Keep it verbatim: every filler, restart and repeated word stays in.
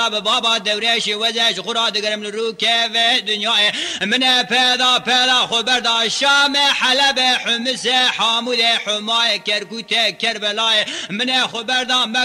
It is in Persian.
بابا دورش وزش خورا دگرم لرو که و دنیای من پیدا پیدا خبر شام حلب حمص حامود حمای کرکوت کربلای من خبر